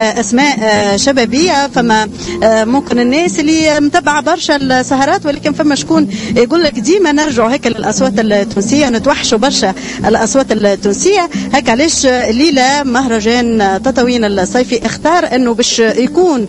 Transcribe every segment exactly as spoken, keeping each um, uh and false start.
اسماء شبابيه، فما ممكن الناس اللي متبعه برشا السهرات، ولكن فما شكون يقول لك ديما نرجعوا هيك للاصوات التونسيه، نتوحشوا برشا الاصوات التونسيه. هيك علاش الليله مهرجان تطاوين الصيفي اختار انه باش يكون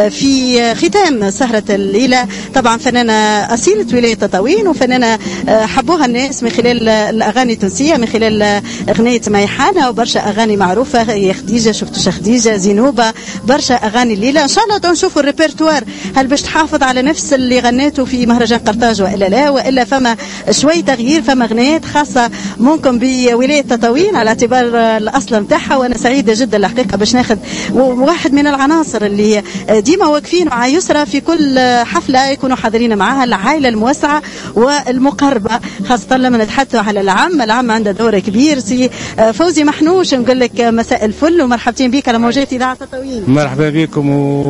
في ختام سهره الليله طبعا فنانه اصيله ولايه تطاوين، وفنانه حبوها الناس من خلال الاغاني التونسيه، من خلال اغنيه ميحانه وبرشا اغاني معروفه، يا خديجه شفتوش خديجه، زينوبه، برشا اغاني الليله. ان شاء الله نشوفوا الريبرتوار، هل باش تحافظ على نفس اللي غنيته في مهرجان قرطاج والا لا، والا فما شوي تغيير، فما اغنيات خاصه ممكن بولايه تطاوين على اعتبار الاصل نتاعها. وانا سعيده جدا الحقيقه باش ناخذ واحد من العناصر اللي ديما واقفين مع يسرى في كل حفله يكونوا حاضرين معها، العائله الموسعه والمقربه، خاصه لما نتحدثوا على العم. العم عنده دور كبير. سي فوزي محنوش نقول لك مساء الفل ومرحبتين بك على موجات اذاعه تطاوين. مرحبا بكم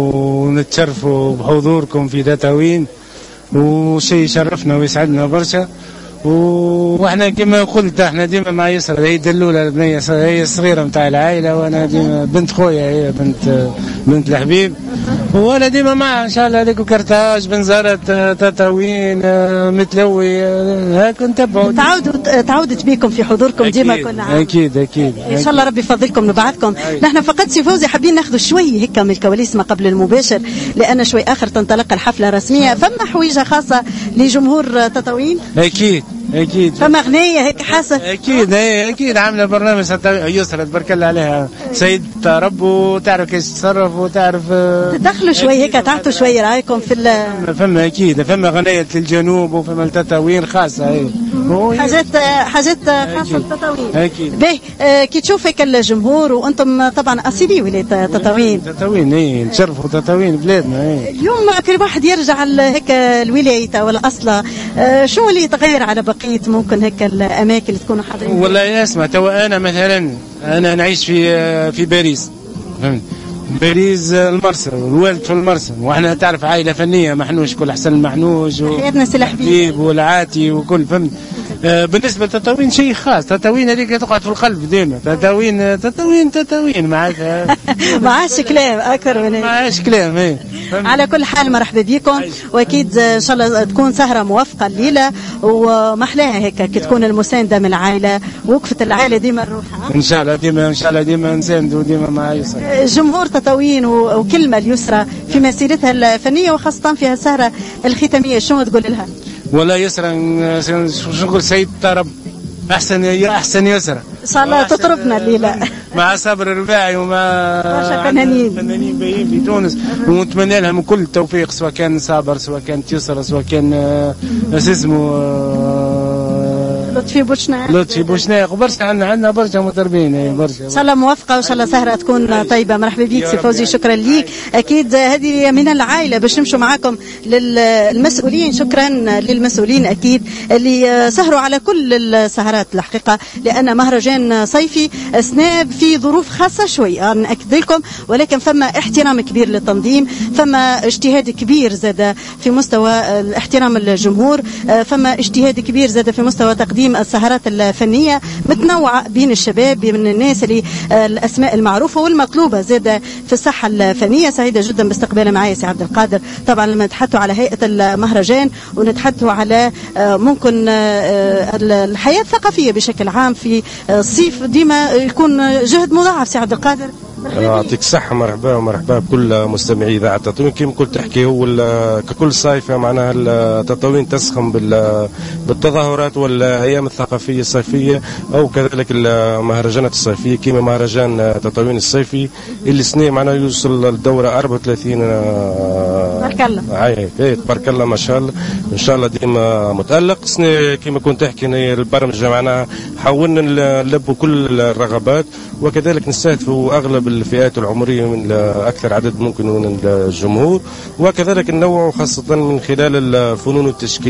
ونتشرفوا بحضوركم في تطاوين، وشيء يشرفنا ويسعدنا برشا. واحنا كما قلت احنا ديما مع يسرى، هي دلوله البنيه، هي الصغيره نتاع العائله، وانا ديما بنت خويا، هي بنت بنت الحبيب، وانا ديما معها ان شاء الله. هذيك كرتاج، بنزرت، تطاوين، متلوي، هاك نتبعوا. تعودوا تعودت بكم في حضوركم ديما كل عام. اكيد اكيد ان شاء الله ربي يفضلكم نبعثكم. نحن فقط سي فوزي حابين ناخذ شوي هيك من الكواليس ما قبل المباشر، لان شوي اخر تنطلق الحفله الرسميه. فما حويجه خاصه لجمهور تطاوين؟ اكيد اكيد. فما اغنيه هيك حاسه؟ اكيد اكيد عامله برنامج يسرى تبارك الله عليها، سيد رب وتعرف كيف تتصرف وتعرف تدخلوا شوي هيك، تعطوا شوي رايكم في ال فما اكيد فما اغنيه للجنوب وفما التطاوين خاصه، هي حاجات حاجات خاصه للتطاوين. اكيد باهي. آه كي تشوف هيك الجمهور، وانتم طبعا اصيلي ولايه تطاوين. تطاوين اي نشرفوا تطاوين بلادنا. اي اليوم كل واحد يرجع هيك الولايه والاصله، آه شو اللي يتغير على بقيه ممكن هيك الاماكن اللي تكونوا حاضرين؟ والله اسمع، توا انا مثلا انا نعيش في في باريس، فهمت؟ باريس المرسى، الوالد في المرسى، واحنا تعرف عائله فنيه، محنوش كل حسن المحنوش حياتنا سي الحبيب والعاتي وكل، فهمت؟ آه بالنسبه لتطاوين شيء خاص، تطاوين هذيك تقعد في القلب ديما، تطاوين تطاوين تطاوين معناتها ما عادش كلام اكثر من هيك، ما عادش كلام. ايه على كل حال مرحبا بكم، واكيد ان شاء الله تكون سهره موفقه الليله، ومحلاها هيك كي تكون المسانده من العائله، وقفه العائله ديما نروحها ان شاء الله، ديما ان شاء الله ديما نساندوا ديما مع يسرى. جمهور تطاوين وكلمه اليسرى في مسيرتها الفنيه، وخاصه في السهره الختاميه، شنو تقول لها؟ ولا يسرى شو نقول، سيد رب احسن يا احسن يسرى ان شاء الله تطربنا الليله مع صابر الرباعي ومع برشا فنانين فنانين باهيين في تونس، ونتمنى لهم كل التوفيق، سواء كان صابر، سواء كانت يسرى، سواء كان اش اسمه لطفي بوشناق لطفي بوشناق، وبرشا عندنا عندنا برشا مطربين برشا. ان شاء الله موفقه، وان شاء الله سهره تكون طيبه. مرحبا بك سي فوزي، شكرا ليك. اكيد هذه من العائله، باش نمشوا معاكم للمسؤولين. شكرا للمسؤولين اكيد اللي سهروا على كل السهرات الحقيقه، لان مهرجان صيفي اثناء في ظروف خاصه شوي ناكد لكم، ولكن فما احترام كبير للتنظيم، فما اجتهاد كبير زاد في مستوى احترام الجمهور، فما اجتهاد كبير زاد في مستوى تقديم السهرات الفنيه متنوعه بين الشباب، بين الناس اللي الاسماء المعروفه والمطلوبه زاد في الساحه الفنيه. سعيده جدا باستقبال معي سي عبد القادر. طبعا لما نتحدثوا على هيئه المهرجان ونتحدثوا على ممكن الحياه الثقافيه بشكل عام في الصيف، ديما يكون جهد مضاعف. سي عبد القادر يعطيك الصحة، مرحبا ومرحبا بكل مستمعي إذاعة تطاوين. كما كنت تحكي، هو ككل صيف معناها تطاوين تسخن بالتظاهرات والأيام الثقافية الصيفية، أو كذلك المهرجانات الصيفية كما مهرجان تطاوين الصيفي اللي سنة معناها يوصل للدورة أربعة وثلاثين. تبارك الله. أي تبارك الله ما شاء الله، إن شاء الله ديما متألق. سنة كما كنت تحكي البرمجة معناها حاولنا نلبوا كل الرغبات، وكذلك نستهدفوا أغلب الفئات العمرية من أكثر عدد ممكن من الجمهور، وكذلك النوع خاصة من خلال الفنون التشكيلية.